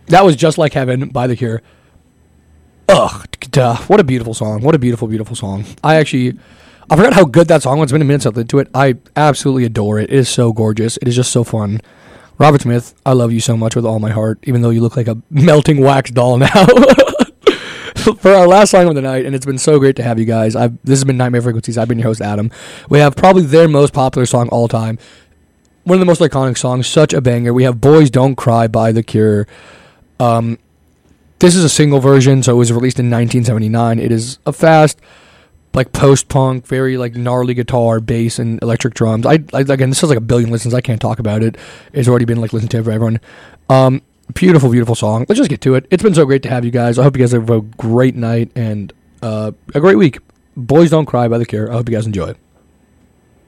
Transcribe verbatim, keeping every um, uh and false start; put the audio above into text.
That was Just Like Heaven by The Cure. Ugh, duh, what a beautiful song. What a beautiful, beautiful song. I actually, I forgot how good that song was. It's been a minute since I listened to it. I absolutely adore it. It is so gorgeous. It is just so fun. Robert Smith, I love you so much with all my heart, even though you look like a melting wax doll now. For our last song of the night, and it's been so great to have you guys. I've, this has been Nightmare Frequencies. I've been your host, Adam. We have probably their most popular song all time. One of the most iconic songs, such a banger. We have Boys Don't Cry by The Cure. Um... This is a single version, so it was released in nineteen seventy-nine. It is a fast, like, post-punk, very, like, gnarly guitar, bass, and electric drums. I, I Again, this has, like, a billion listens. I can't talk about it. It's already been, like, listened to by everyone. Um, beautiful, beautiful song. Let's just get to it. It's been so great to have you guys. I hope you guys have a great night and uh, a great week. Boys Don't Cry by The Cure. I hope you guys enjoy it.